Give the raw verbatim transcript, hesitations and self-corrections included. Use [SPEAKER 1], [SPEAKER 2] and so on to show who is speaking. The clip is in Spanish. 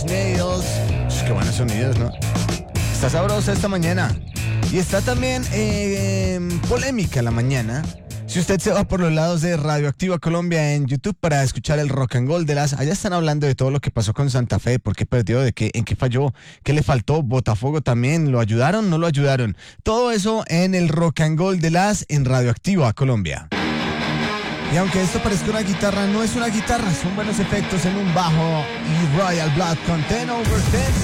[SPEAKER 1] Nails. Qué buenos sonidos, ¿no? Está sabrosa esta mañana. Y está también eh, polémica la mañana. Si usted se va por los lados de Radioactiva Colombia en YouTube para escuchar el Rock and Roll de las... Allá están hablando de todo lo que pasó con Santa Fe, por qué perdió, de qué, en qué falló, qué le faltó, Botafogo también, ¿lo ayudaron? ¿No lo ayudaron? Todo eso en el Rock and Roll de las en Radioactiva Colombia. Y aunque esto parezca una guitarra, no es una guitarra, son buenos efectos en un bajo y Royal Blood con ten over ten.